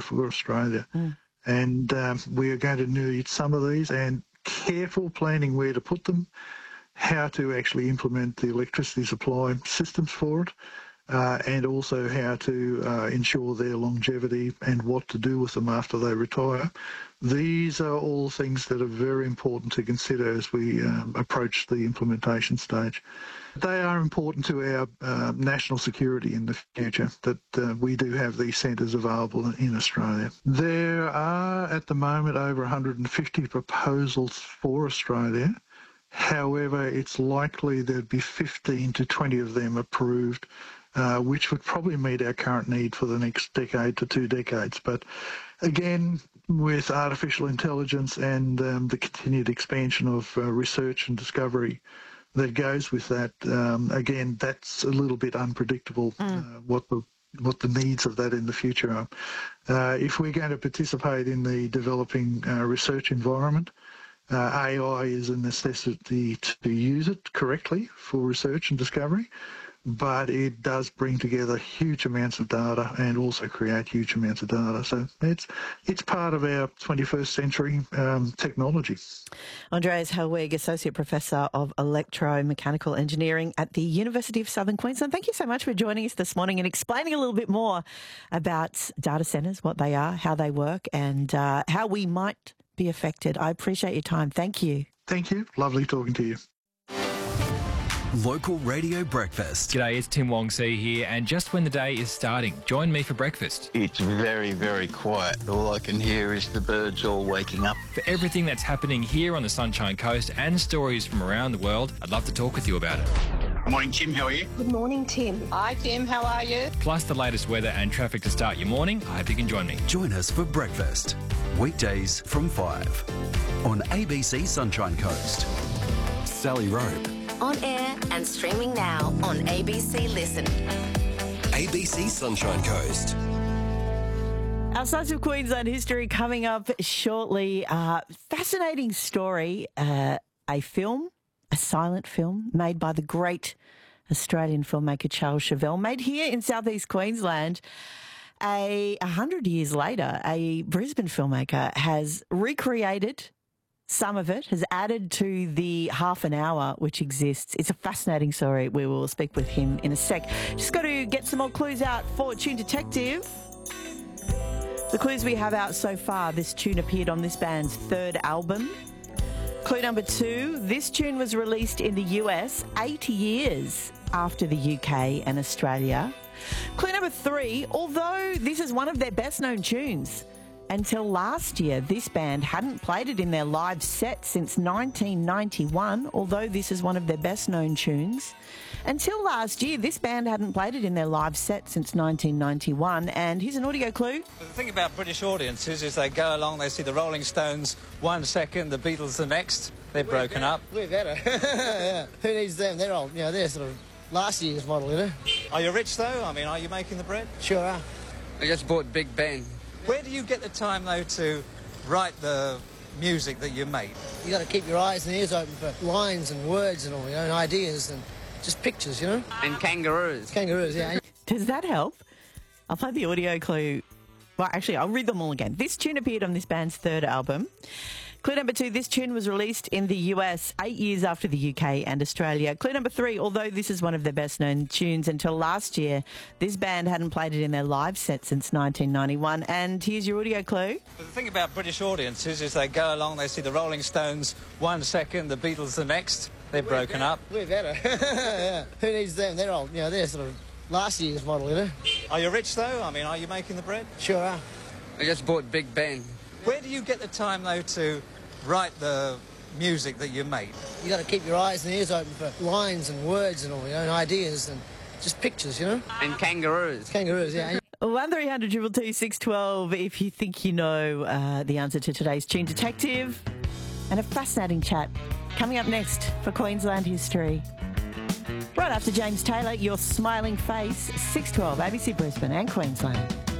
for Australia. And we are going to need some of these, and careful planning where to put them, how to actually implement the electricity supply systems for it, and also how to ensure their longevity and what to do with them after they retire. These are all things that are very important to consider as we approach the implementation stage. They are important to our national security in the future, that we do have these centres available in Australia. There are at the moment over 150 proposals for Australia. However, it's likely there'd be 15 to 20 of them approved, which would probably meet our current need for the next decade to 2 decades. But again, with artificial intelligence and the continued expansion of research and discovery that goes with that, again, that's a little bit unpredictable, what the needs of that in the future are. If we're going to participate in the developing research environment, AI is a necessity to use it correctly for research and discovery, but it does bring together huge amounts of data and also create huge amounts of data. So it's part of our 21st century technology. Andreas Helweg, Associate Professor of Electromechanical Engineering at the University of Southern Queensland. Thank you so much for joining us this morning and explaining a little bit more about data centres, what they are, how they work, and how we might be affected. I appreciate your time. Thank you. Thank you. Lovely talking to you. Local Radio Breakfast. G'day, it's Tim Wong See here, and just when the day is starting, join me for breakfast. It's very, very quiet. All I can hear is the birds all waking up. For everything that's happening here on the Sunshine Coast and stories from around the world, I'd love to talk with you about it. Good morning, Tim. How are you? Good morning, Tim. Hi, Tim. How are you? Plus the latest weather and traffic to start your morning. I hope you can join me. Join us for breakfast. Weekdays from 5 on ABC Sunshine Coast. Sally Rope. On air and streaming now on ABC Listen. ABC Sunshine Coast. Our Slice of Queensland history coming up shortly. Fascinating story. A film, a silent film made by the great Australian filmmaker Charles Chauvel, made here in southeast Queensland. 100 years later, a Brisbane filmmaker has recreated some of it, has added to the half an hour which exists. It's a fascinating story. We will speak with him in a sec. Just got to get some more clues out for Tune Detective. The clues we have out so far: this tune appeared on this band's third album. Clue number 2, this tune was released in the US 8 years after the UK and Australia. Clue number 3, although this is one of their best known tunes, until last year, this band hadn't played it in their live set since 1991, although this is one of their best-known tunes. Until last year, this band hadn't played it in their live set since 1991, and here's an audio clue. The thing about British audiences is they go along, they see the Rolling Stones 1 second, the Beatles the next. They're broken up. We're better. Yeah. Who needs them? They're old. They're sort of last year's model, Are you rich, though? I mean, are you making the bread? Sure are. I just bought Big Ben. Where do you get the time, though, to write the music that you make? You got to keep your eyes and ears open for lines and words and all, and ideas and just pictures, And kangaroos. Kangaroos, yeah. Does that help? I'll play the audio clue. Well, actually, I'll read them all again. This tune appeared on this band's third album. Clue number 2, this tune was released in the US 8 years after the UK and Australia. Clue number 3, although this is one of their best known tunes, until last year, this band hadn't played it in their live set since 1991. And here's your audio clue. The thing about British audiences is they go along, they see the Rolling Stones 1 second, the Beatles the next. They're broken up. We're better. Yeah. Who needs them? They're old. They're sort of last year's model, Are you rich, though? I mean, are you making the bread? Sure are. I just bought Big Ben. Where do you get the time, though, to write the music that you make? You got to keep your eyes and ears open for lines and words and all, and ideas and just pictures, And kangaroos. Kangaroos, yeah. 1300 222 612 if you think you know the answer to today's Tune Detective. And a fascinating chat coming up next for Queensland history. Right after James Taylor, Your Smiling Face, 612 ABC Brisbane and Queensland.